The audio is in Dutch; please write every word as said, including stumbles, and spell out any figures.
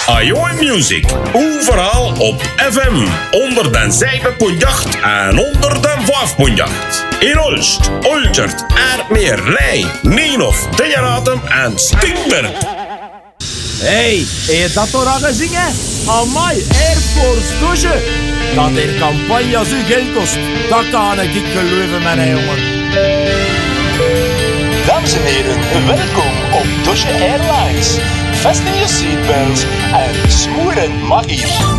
Ajoy Music. Overal op F M. Onder den zeven punt acht en onder den vijf punt acht. In Olst, Olchert, Aardmeer, Rij, Nienhof, Dingeratem en Stinkberg. Hey, heb je dat toch al gezien, hè? Amai, Air Force douche. Dat hier campagne als u geld kost, dat kan ik niet geloven, mijn jongen. Dames en heren, welkom op Dosje Airlines. Fasten je seatbelts en smoeren mag hier.